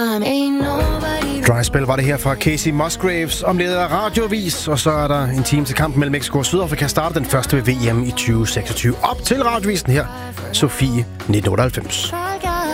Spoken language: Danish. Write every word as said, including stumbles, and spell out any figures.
Dry Spell var det her fra Casey Musgraves, omledet af Radioavis, og så er der en time til kampen mellem Mexico og Sydafrika, starter den første ved V M i tyve seksogtyve. Op til Radioavisen her, Sofie nitten otteoghalvfems.